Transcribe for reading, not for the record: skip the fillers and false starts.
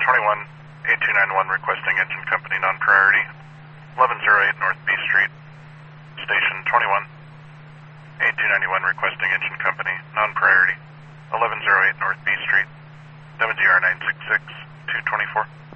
21 8291 requesting engine company non-priority. 1108 North B Street. Station 21 8291 requesting engine company non-priority. 1108 North B Street. WGR 966 224.